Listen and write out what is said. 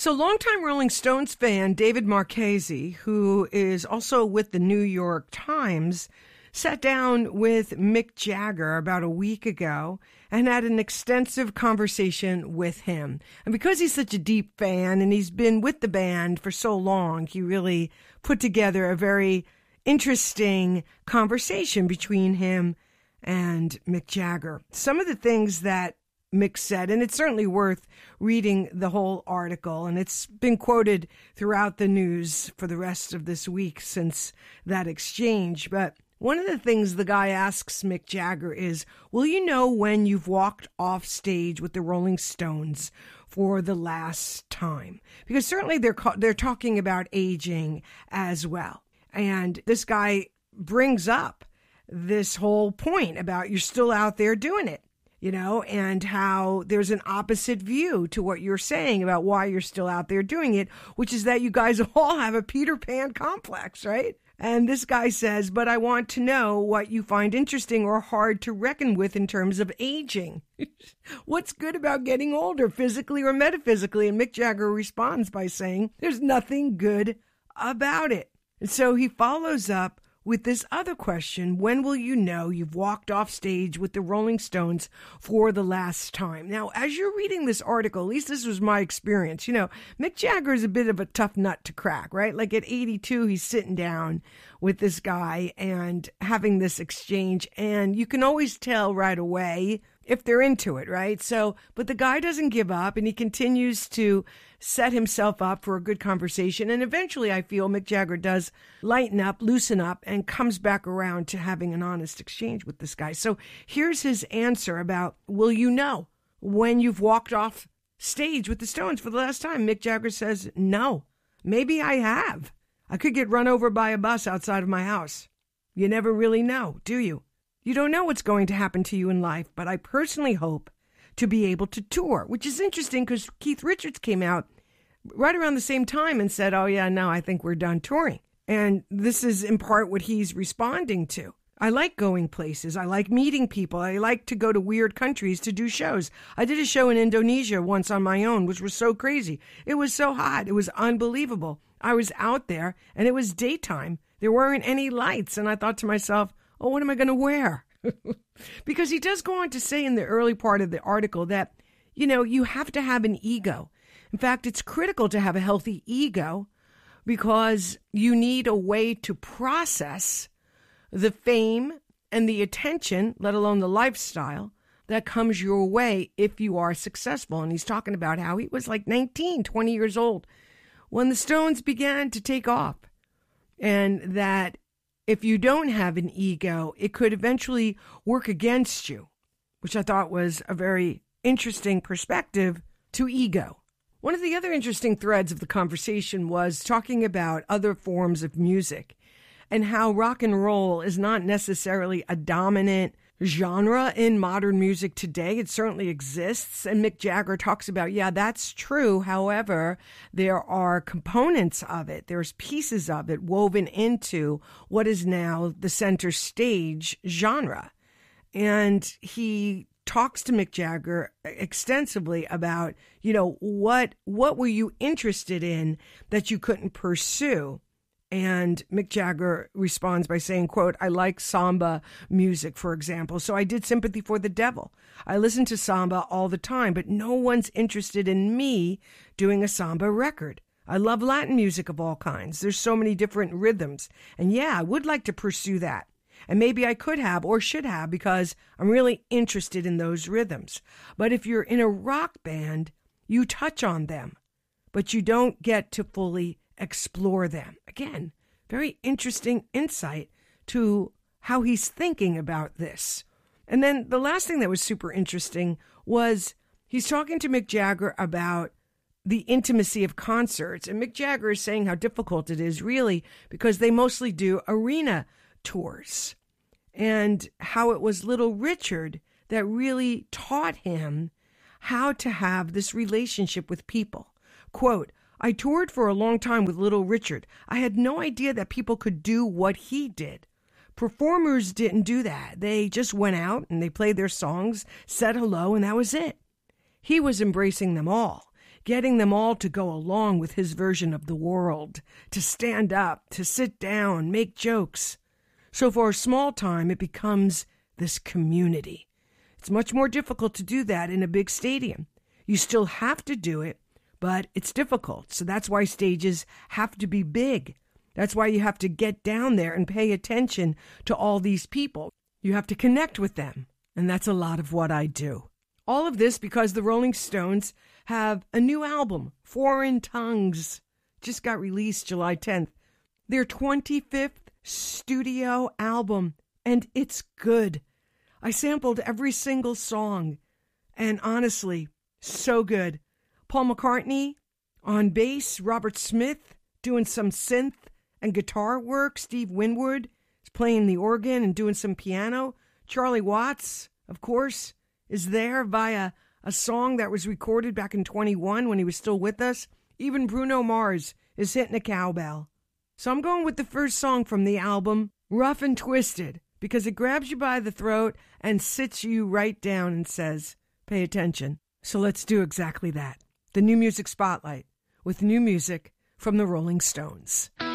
So longtime Rolling Stones fan David Marchese, who is also with the New York Times, sat down with Mick Jagger about a week ago and had an extensive conversation with him. And because he's such a deep fan and he's been with the band for so long, he really put together a very interesting conversation between him and Mick Jagger. Some of the things that Mick said, and it's certainly worth reading the whole article, and it's been quoted throughout the news for the rest of this week since that exchange. But one of the things the guy asks Mick Jagger is, will you know when you've walked off stage with the Rolling Stones for the last time? Because certainly they're talking about aging as well. And this guy brings up this whole point about you're still out there doing it, and how there's an opposite view to what you're saying about why you're still out there doing it, which is that you guys all have a Peter Pan complex, right? And this guy says, but I want to know what you find interesting or hard to reckon with in terms of aging. What's good about getting older, physically or metaphysically? And Mick Jagger responds by saying, there's nothing good about it. And so he follows up with this other question: when will you know you've walked off stage with the Rolling Stones for the last time? Now, as you're reading this article, at least this was my experience, Mick Jagger is a bit of a tough nut to crack, right? Like at 82, he's sitting down with this guy and having this exchange, and you can always tell right away if they're into it, right? So, but the guy doesn't give up, and he continues to set himself up for a good conversation. And eventually, I feel Mick Jagger does lighten up, loosen up, and comes back around to having an honest exchange with this guy. So here's his answer about, will you know when you've walked off stage with the Stones for the last time? Mick Jagger says, no, maybe I have. I could get run over by a bus outside of my house. You never really know, do you? You don't know what's going to happen to you in life, but I personally hope to be able to tour, which is interesting because Keith Richards came out right around the same time and said, oh yeah, no, I think we're done touring. And this is in part what he's responding to. I like going places. I like meeting people. I like to go to weird countries to do shows. I did a show in Indonesia once on my own, which was so crazy. It was so hot. It was unbelievable. I was out there and it was daytime. There weren't any lights. And I thought to myself, oh, what am I going to wear? Because he does go on to say in the early part of the article that, you have to have an ego. In fact, it's critical to have a healthy ego because you need a way to process the fame and the attention, let alone the lifestyle, that comes your way if you are successful. And he's talking about how he was like 19, 20 years old when the Stones began to take off. And that if you don't have an ego, it could eventually work against you, which I thought was a very interesting perspective to ego. One of the other interesting threads of the conversation was talking about other forms of music and how rock and roll is not necessarily a dominant genre in modern music today. It certainly exists. And Mick Jagger talks about, yeah, that's true. However, there are components of it. There's pieces of it woven into what is now the center stage genre. And he talks to Mick Jagger extensively about, what were you interested in that you couldn't pursue? And Mick Jagger responds by saying, quote, I like samba music, for example. So I did Sympathy for the Devil. I listen to samba all the time, but no one's interested in me doing a samba record. I love Latin music of all kinds. There's so many different rhythms. And yeah, I would like to pursue that. And maybe I could have or should have because I'm really interested in those rhythms. But if you're in a rock band, you touch on them, but you don't get to fully explore them. Again, very interesting insight to how he's thinking about this. And then the last thing that was super interesting was he's talking to Mick Jagger about the intimacy of concerts. And Mick Jagger is saying how difficult it is really because they mostly do arena tours. And how it was Little Richard that really taught him how to have this relationship with people. Quote, I toured for a long time with Little Richard. I had no idea that people could do what he did. Performers didn't do that. They just went out and they played their songs, said hello, and that was it. He was embracing them all. getting them all to go along with his version of the world, to stand up, to sit down, make jokes. So for a small time, it becomes this community. It's much more difficult to do that in a big stadium. You still have to do it, but it's difficult. So that's why stages have to be big. That's why you have to get down there and pay attention to all these people. You have to connect with them. And that's a lot of what I do. All of this because the Rolling Stones have a new album, Foreign Tongues. Just got released July 10th. Their 25th studio album. And it's good. I sampled every single song. And honestly, so good. Paul McCartney on bass, Robert Smith doing some synth and guitar work. Steve Winwood is playing the organ and doing some piano. Charlie Watts, of course, is there via a song that was recorded back in 21 when he was still with us. Even Bruno Mars is hitting a cowbell. So I'm going with the first song from the album, Rough and Twisted, because it grabs you by the throat and sits you right down and says, pay attention. So let's do exactly that. The New Music Spotlight with new music from the Rolling Stones.